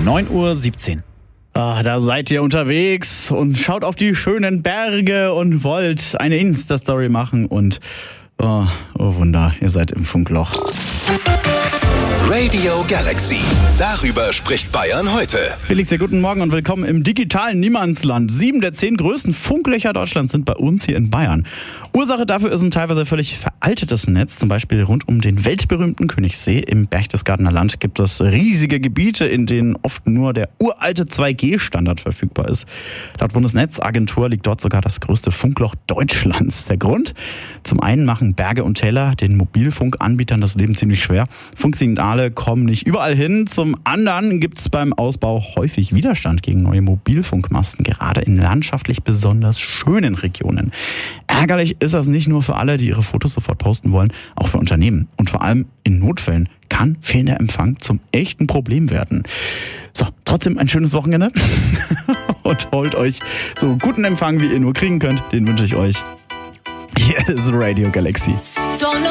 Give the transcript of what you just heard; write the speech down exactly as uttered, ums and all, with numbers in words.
neun Uhr siebzehn. Ah, da seid ihr unterwegs und schaut auf die schönen Berge und wollt eine Insta-Story machen und oh, oh Wunder, ihr seid im Funkloch. Radio Galaxy. Darüber spricht Bayern heute. Felix, ja, guten Morgen und willkommen im digitalen Niemandsland. Sieben der zehn größten Funklöcher Deutschlands sind bei uns hier in Bayern. Ursache dafür ist ein teilweise völlig veraltetes Netz. Zum Beispiel rund um den weltberühmten Königssee im Berchtesgadener Land gibt es riesige Gebiete, in denen oft nur der uralte zwei G Standard verfügbar ist. Laut Bundesnetzagentur liegt dort sogar das größte Funkloch Deutschlands. Der Grund? Zum einen machen Berge und Täler den Mobilfunkanbietern das Leben ziemlich schwer. Funksignale kommen nicht überall hin. Zum anderen gibt es beim Ausbau häufig Widerstand gegen neue Mobilfunkmasten, gerade in landschaftlich besonders schönen Regionen. Ärgerlich ist das nicht nur für alle, die ihre Fotos sofort posten wollen, auch für Unternehmen. Und vor allem in Notfällen kann fehlender Empfang zum echten Problem werden. So, trotzdem ein schönes Wochenende und holt euch so guten Empfang, wie ihr nur kriegen könnt. Den wünsche ich euch. Hier ist Radio Galaxy. Don't know